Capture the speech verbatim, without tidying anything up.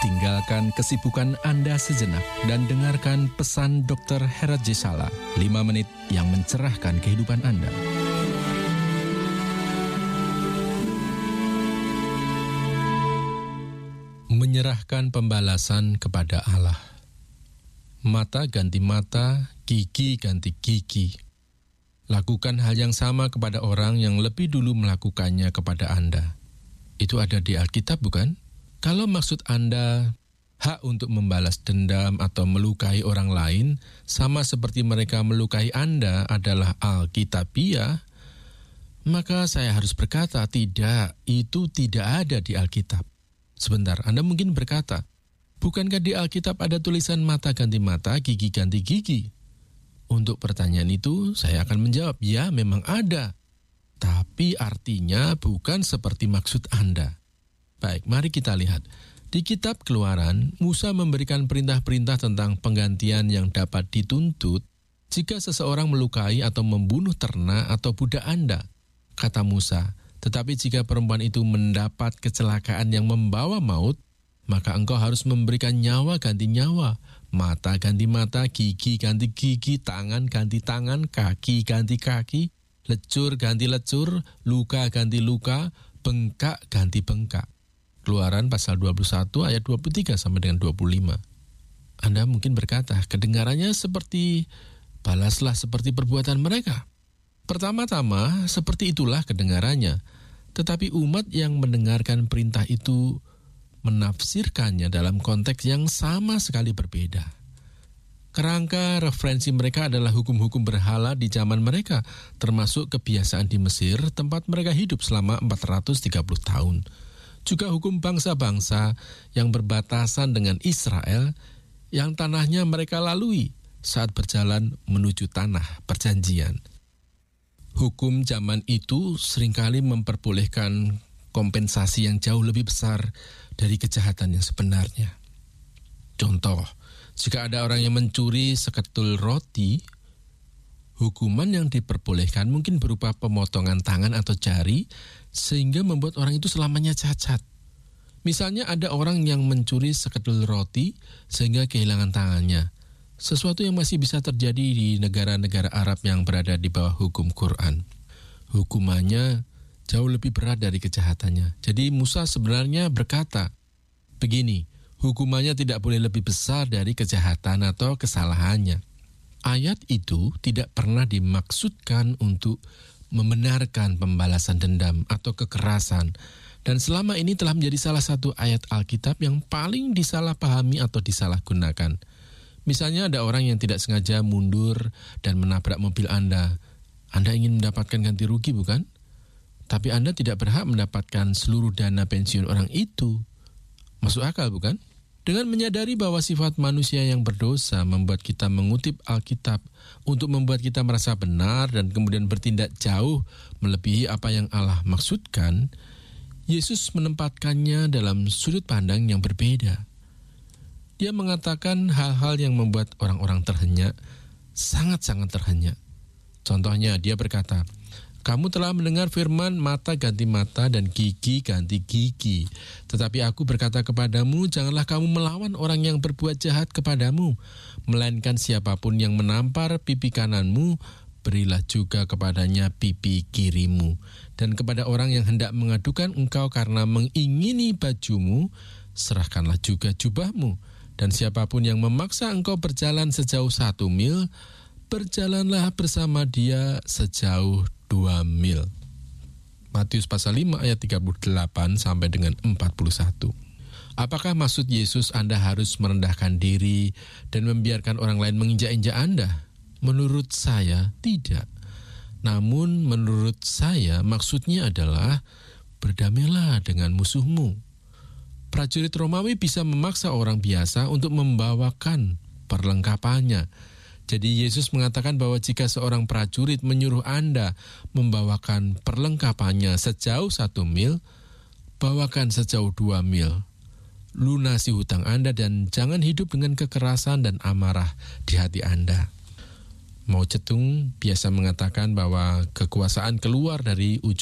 tinggalkan kesibukan Anda sejenak dan dengarkan pesan dokter Herat J. Sala, lima menit yang mencerahkan kehidupan Anda. Menyerahkan pembalasan kepada Allah. Mata ganti mata, gigi ganti gigi. Lakukan hal yang sama kepada orang yang lebih dulu melakukannya kepada Anda. Itu ada di Alkitab, bukan? Kalau maksud Anda hak untuk membalas dendam atau melukai orang lain, sama seperti mereka melukai Anda adalah Alkitabiah, maka saya harus berkata, tidak, itu tidak ada di Alkitab. Sebentar, Anda mungkin berkata, bukankah di Alkitab ada tulisan mata ganti mata, gigi ganti gigi? Untuk pertanyaan itu, saya akan menjawab, ya memang ada. Tapi artinya bukan seperti maksud Anda. Baik, mari kita lihat. Di kitab Keluaran, Musa memberikan perintah-perintah tentang penggantian yang dapat dituntut jika seseorang melukai atau membunuh ternak atau budak Anda. Kata Musa, tetapi jika perempuan itu mendapat kecelakaan yang membawa maut, maka engkau harus memberikan nyawa ganti nyawa, mata ganti mata, gigi ganti gigi, tangan ganti tangan, kaki ganti kaki, lecur ganti lecur, luka ganti luka, bengkak ganti bengkak. Keluaran pasal dua puluh satu ayat dua puluh tiga sampai dengan dua puluh lima. Anda mungkin berkata, kedengarannya seperti balaslah seperti perbuatan mereka. Pertama-tama, seperti itulah kedengarannya. Tetapi umat yang mendengarkan perintah itu menafsirkannya dalam konteks yang sama sekali berbeda. Kerangka referensi mereka adalah hukum-hukum berhala di zaman mereka, termasuk kebiasaan di Mesir, tempat mereka hidup selama empat ratus tiga puluh tahun. Juga hukum bangsa-bangsa yang berbatasan dengan Israel, yang tanahnya mereka lalui saat berjalan menuju tanah perjanjian. Hukum zaman itu seringkali memperbolehkan kompensasi yang jauh lebih besar dari kejahatan yang sebenarnya. Contoh, jika ada orang yang mencuri seketul roti, hukuman yang diperbolehkan mungkin berupa pemotongan tangan atau jari, sehingga membuat orang itu selamanya cacat. Misalnya ada orang yang mencuri seketul roti sehingga kehilangan tangannya. Sesuatu yang masih bisa terjadi di negara-negara Arab yang berada di bawah hukum Quran. Hukumannya jauh lebih berat dari kejahatannya. Jadi Musa sebenarnya berkata, begini, hukumannya tidak boleh lebih besar dari kejahatan atau kesalahannya. Ayat itu tidak pernah dimaksudkan untuk membenarkan pembalasan dendam atau kekerasan, dan selama ini telah menjadi salah satu ayat Alkitab yang paling disalahpahami atau disalahgunakan. Misalnya ada orang yang tidak sengaja mundur dan menabrak mobil Anda. Anda ingin mendapatkan ganti rugi, bukan? Tapi Anda tidak berhak mendapatkan seluruh dana pensiun orang itu. Masuk akal, bukan? Dengan menyadari bahwa sifat manusia yang berdosa membuat kita mengutip Alkitab untuk membuat kita merasa benar dan kemudian bertindak jauh melebihi apa yang Allah maksudkan, Yesus menempatkannya dalam sudut pandang yang berbeda. Dia mengatakan hal-hal yang membuat orang-orang terhenyak, sangat-sangat terhenyak. Contohnya, dia berkata, kamu telah mendengar firman mata ganti mata dan gigi ganti gigi. Tetapi aku berkata kepadamu, janganlah kamu melawan orang yang berbuat jahat kepadamu. Melainkan siapapun yang menampar pipi kananmu, berilah juga kepadanya pipi kirimu. Dan kepada orang yang hendak mengadukan engkau karena mengingini bajumu, serahkanlah juga jubahmu. Dan siapapun yang memaksa engkau berjalan sejauh satu mil, berjalanlah bersama dia sejauh dua mil. Matius pasal lima ayat tiga puluh delapan sampai dengan empat puluh satu. Apakah maksud Yesus Anda harus merendahkan diri dan membiarkan orang lain menginjak-injak Anda? Menurut saya, tidak. Namun menurut saya maksudnya adalah berdamailah dengan musuhmu. Prajurit Romawi bisa memaksa orang biasa untuk membawakan perlengkapannya. Jadi Yesus mengatakan bahwa jika seorang prajurit menyuruh Anda membawakan perlengkapannya sejauh satu mil, bawakan sejauh dua mil. Lunasi hutang Anda dan jangan hidup dengan kekerasan dan amarah di hati Anda. Mao Zedong biasa mengatakan bahwa kekuasaan keluar dari ujung